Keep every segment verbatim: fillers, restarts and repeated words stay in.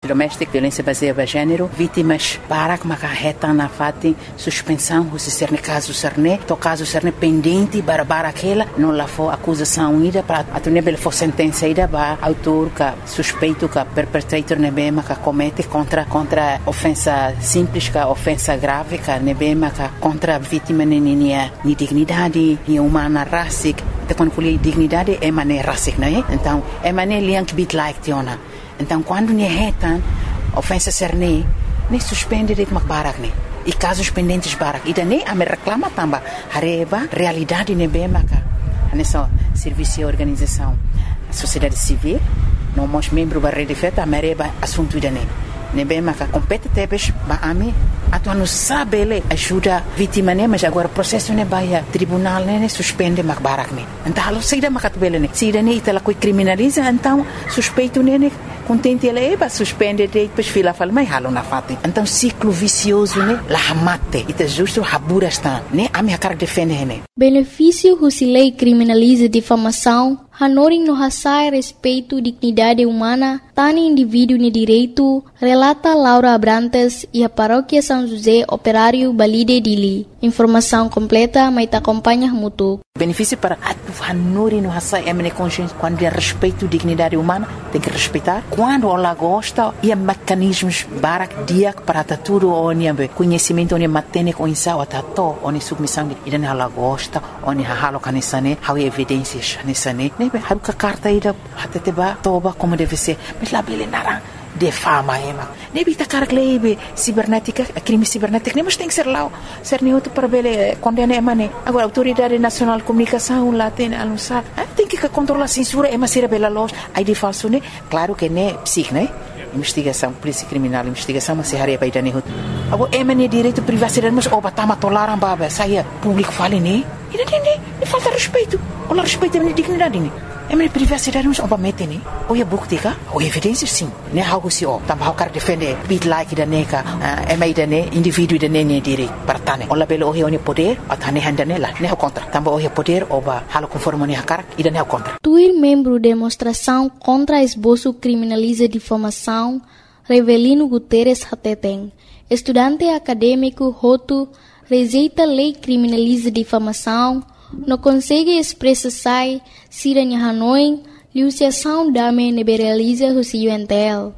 doméstica, violência baseada em gênero, vítimas para que macarreta na fati suspensão, se ser caso cerne, to caso cerne pendente para para aquela, não lá for acusação ida para a tunebel for sentença ida para autor que suspeito que perpetrator nebema que comete contra contra ofensa simples, que ofensa grave, que nebema que contra vítima nenia ni dignidade ni humana racic, de quando colhe dignidade é maneira racic, não é? Então é maneira liang bit like tiona. Então quando ne retan ofensa cerne, ne suspende de macbarak ne. E casos pendentes barak. E daí a me reclama também a realidade nebema que nessa serviço e organização a sociedade civil, não somos membros da rede feta, a mereba assunto daí. Nebema que compete tebes ba ami atu não sabe ele ajuda vítima ne, mas agora processo ne baia tribunal ne suspende mak barak ne. Então alo saída makat bele ne. Se daí itala coi criminaliza, então suspeito ne contente ele é suspende depois fila fala mas halo na fati. Então ciclo vicioso ne la mate. Ita justo habura está ne ami akar defende ne. Benefício se lei criminaliza difamação, hanoring no hasai respeito dignidade humana, tani indivíduo ne direito, relata Laura Abrantes e a paróquia São José Operário Balide Dili. Informação completa, mas te acompanha muito. Benefício para a hanoring no hasai é mene consciência quando é respeito dignidade humana, tem que respeitar. Quando ela gosta, e mecanismos barak dia para tudo onde conhecimento onde matene com insau atato onde submissão e daí ela gosta onde halo canisane há evidências canisane né bem haruka carta ida até teba toba como deve ser mas lá bele nara de fama ema ne bita carglebe cibernética crime cibernético nem mas tem que ser lá ser neutro para bele condena ema ne agora autoridade nacional de comunicação lá tem anunciar tem que controlar a censura ema ser bela loja aí de falso né claro que né psic né investigação, polícia criminal, investigação, mas se haria para ir nehut. Agora, é mané direito privacidade, mas oba tama tolaram baba, saia público fale né? E não tem né? E falta respeito. Olha respeito a minha dignidade né? É mané privacidade, mas oba mete né? Ou é buktika, ou é evidência sim. Né algo se ó, também o cara defende, bit like da neca, é mais da né, indivíduo da né né direito para tane. Olha belo ou é o poder, a tane handa nela, né o contra. Também ou é poder, oba halo conforme né a cara, e da né o contra. Tuir membro demonstração contra esboço criminaliza difamação, Revelino Guterres Hateten, estudante acadêmico Roto, rejeita lei criminaliza difamação, não consegue expressar sai, siranha Hanoi, liuciação dame neberaliza o C U N T L.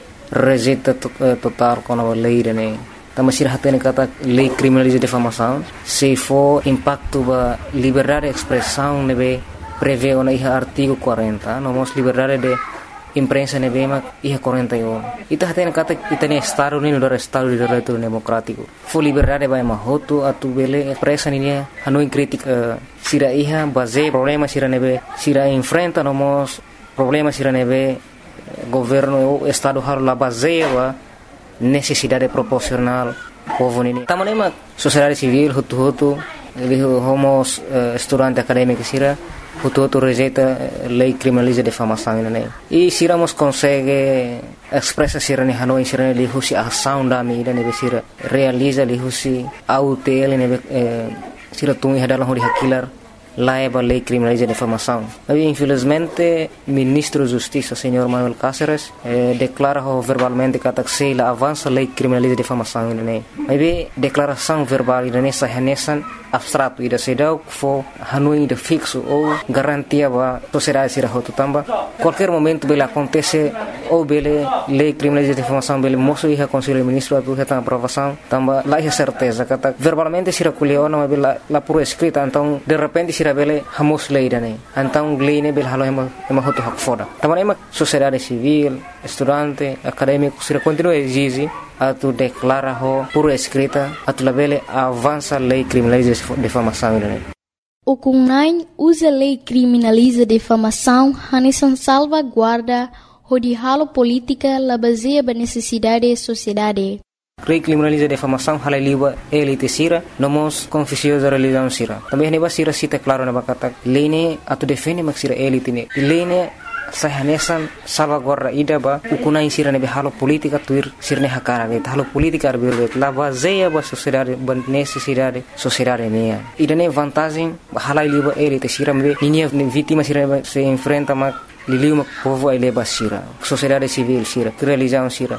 Rejeita total com a lei, né? Também se hatene kata lei criminaliza difamação, se for impacto ba liberdade de expressão nebe prevê o na artigo quarenta, não mos liberdade de imprensa nebe ma iha quarenta e um. Ita hatene kata ita ne Estado Unido do Estado de Direito Democrático. For liberdade ba mahoto atu bele expressa niya hanoi crítica sira iha base problema sira nebe sira enfrenta no mos problema sira nebe governo Estado haro la base ba necessidade proporcional povo nini. Tamanema sociedade civil hutu-hutu ele homos uh, estudante acadêmico sira hutu-hutu rejeita lei criminaliza difamação né. E siramos consegue expressa sira ne Hanoi sira ne lihusi ação da mídia ne sira realiza lihusi autel ne sira tungi hadalang hori hakilar laiba lei criminaliza difamação. Mas infelizmente ministro da Justiça senhor Manuel Cáceres eh, declara verbalmente que se la avança lei criminaliza difamação né. Mas declaração verbal nessa hanesan abstrato ida sedau fo Hanoi de fixo ou garantia ba sociedade sira hotu tamba qualquer momento bela acontece ou bele lei criminaliza difamação bele moço iha conselho ministro atu heta aprovação tamba lá é certeza que verbalmente sira kuliona mas bela la pura escrita então de repente sira bele hamos lei dane então lei ne bela halo ema ema hotu hak foda tamba ema sociedade civil estudante acadêmico sira continua exige atu declara ho pura escrita atu labele avança lei criminaliza difamação né. O C U N A I usa lei criminaliza difamação hanesan salvaguarda hodihalo política la baseia ba necessidade sociedade. Lei criminaliza difamação halai liba elite sira nomos confissio da religião sira. Também neba sira cita claro na bakata lei ne atu defende mak sira elite ne. Lei ne sahanesan salvaguarda ida ba ukunai sira ne halo politika tuir sirne hakara ne halo politika arbir la baseia ba sociedade ba necessidade sociedade ne ida ne vantagem halai liba elite sira me ninia vítima sira se enfrenta ma liliu ma povo ai leba sira sociedade civil sira religião sira